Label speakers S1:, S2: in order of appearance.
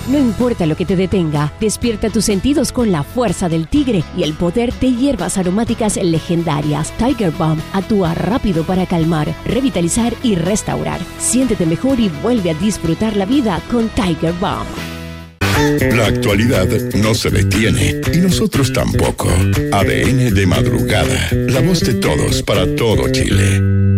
S1: No importa lo que te detenga, despierta tus sentidos con la fuerza del tigre y el poder de hierbas aromáticas legendarias. Tiger Balm actúa rápido para calmar, revitalizar y restaurar. Siéntete mejor y vuelve a disfrutar la vida con Tiger Balm.
S2: La actualidad no se detiene y nosotros tampoco. ADN de madrugada, la voz de todos para todo Chile.